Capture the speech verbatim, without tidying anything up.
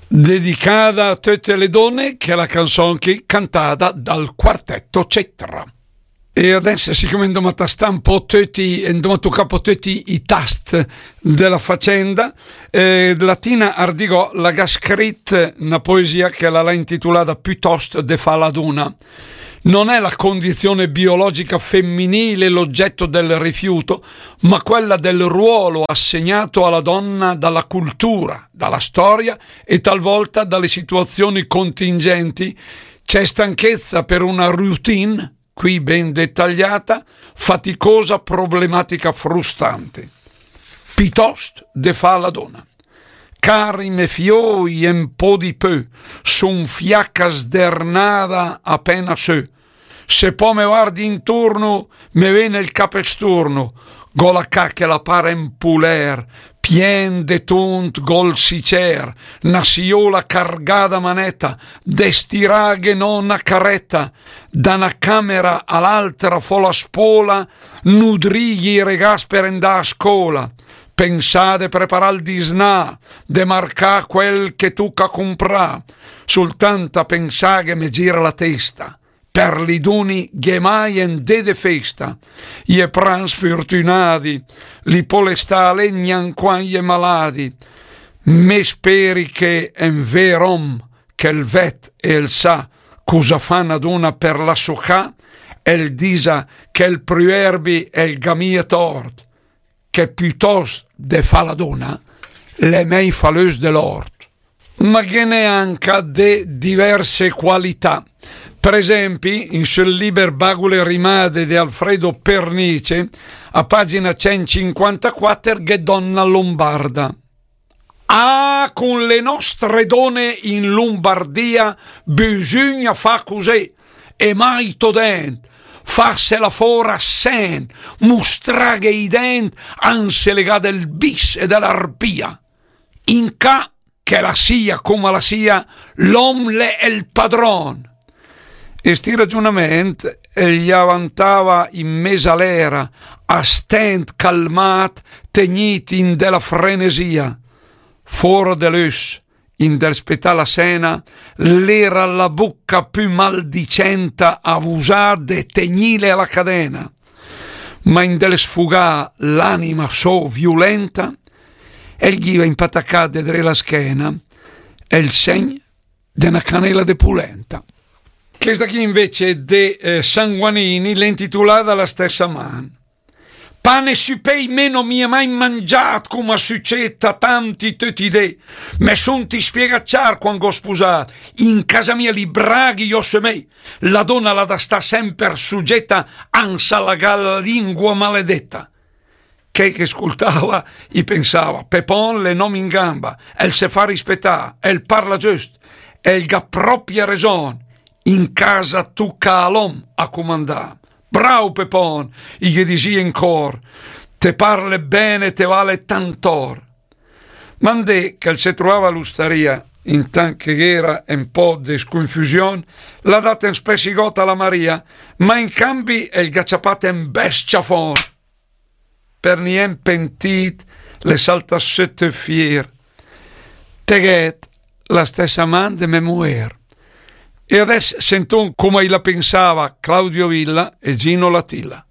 dedicata a tutte le donne, che è la canzone che cantata dal quartetto Cetra. E adesso, siccome andiamo a tastare un po' tutti, andiamo a toccare un po' tutti i tast della faccenda, eh, Latina Ardigò la ha scritto una poesia che l'ha intitolata Piuttosto de fa la duna. Non è la condizione biologica femminile l'oggetto del rifiuto, ma quella del ruolo assegnato alla donna dalla cultura, dalla storia e talvolta dalle situazioni contingenti. C'è stanchezza per una routine, qui ben dettagliata, faticosa, problematica, frustante. Piuttosto de fa la donna. Cari me fioi un po' di peu, son fiacca sdernata appena se. Se poi me guardi intorno, me viene il capesturno, gola cacche la pare in puler, pien de tunt gol sicer, na siola cargada manetta, de stiraghe non a carretta, da una camera all'altra fo la spola, nudrigli regas per andà a scuola. Pensate preparar il disnà, de marcà quel che tucca comprà, soltanto pensà che me gira la testa, per li duni ghemaien de de festa, ie prans fortunati, li polestà legnan quaglie maladi, me speri che en verom, che il vet e il sa, cosa fanno ad una per la socà, e il disa che il proverbi e il gamie tort, che piuttosto de fa la donna, le mei falus dell'ort, ma che neanche de diverse qualità. Per esempio, in sul liber Bagule rimade di Alfredo Pernice, a pagina centocinquantaquattro, che donna lombarda. Ah, con le nostre donne in Lombardia bisogna fa così, e mai todent, farsela fora sen, mostrare i denti, anse legate del bis e dell'arpia. In ca, che la sia come la sia, l'uomo è il padron. E sti ragionamenti gli avantava in mesalera, a stent calmat, tegniti in della frenesia. Fora dell'us, in del spettacolo sena, l'era la bocca più maldicenta a usar de tegnile alla cadena, ma in del sfugà l'anima so violenta, e gli va impataccata dre la schiena, è il segno di una canela de pulenta. Questa qui invece de eh, Sanguanini l'intitolata la stessa man. Pane supei meno mi è mai mangiato come succetta tanti tutti de, me son ti spiegacciar quando ho sposato, in casa mia li braghi io se me, la donna la da sta sempre suggetta ansa la galla lingua maledetta. Che che ascoltava e pensava, Pepon le nomi in gamba, el se fa rispettare, el parla giusto, el ga propria ragione, in casa tu calom a comandare. Bravo Pepon, e gli disi in cor, te parle bene, te vale tantor. Mandè che se trovava l'ustaria, in tant che era un po' di sconfusione, l'ha data in spessigota alla Maria, ma in cambi il gacciapate in bestiafon. Per nien pentit, le salta sette fier. Teghet, la stessa man de me muer. E adesso sento come la pensava Claudio Villa e Gino Latilla.